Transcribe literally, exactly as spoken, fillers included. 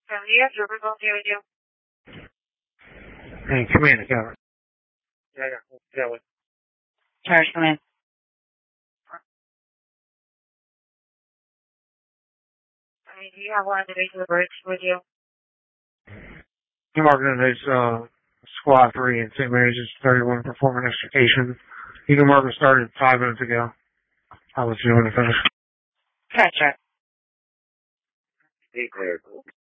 seventy-eight, River's okay with you. Hey, come in, Calvin. Yeah, yeah, Kelly. Charge, come in. I mean, do you have one of the base of the bridge with you? I'm working on this, uh, Squad three in Saint Mary's, it's thirty-one performing extrication. You can mark it started five minutes ago. I'll let you know when to finish. Gotcha. Declared.